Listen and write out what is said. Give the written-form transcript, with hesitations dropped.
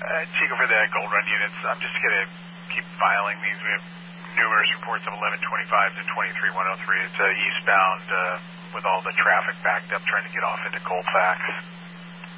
Chico, for the Gold Run units, I'm just going to keep filing these. We have numerous reports of 1125 to 23103. It's eastbound with all the traffic backed up trying to get off into Colfax.